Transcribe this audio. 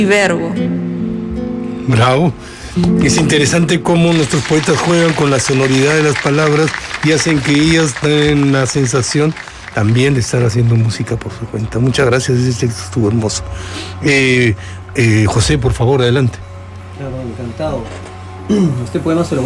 verbo. Bravo. Es interesante cómo nuestros poetas juegan con la sonoridad de las palabras y hacen que ellas den la sensación también de estar haciendo música por su cuenta. Muchas gracias, ese texto estuvo hermoso. José, por favor, adelante. Claro, encantado. Este poema se lo